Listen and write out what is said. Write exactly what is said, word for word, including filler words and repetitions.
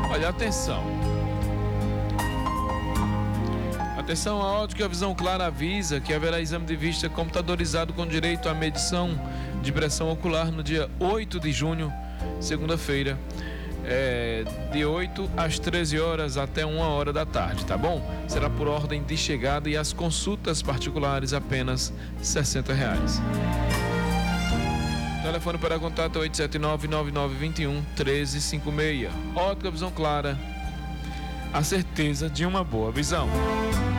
Olha, atenção. Atenção, a Ótica Visão Clara avisa que haverá exame de vista computadorizado com direito à medição de pressão ocular no dia oito de junho, segunda-feira, é, de oito às treze horas até uma hora da tarde, tá bom? Será por ordem de chegada e as consultas particulares apenas sessenta reais. Telefone para contato oito sete nove, nove nove dois um, um três cinco seis. Ótica Visão Clara, a certeza de uma boa visão.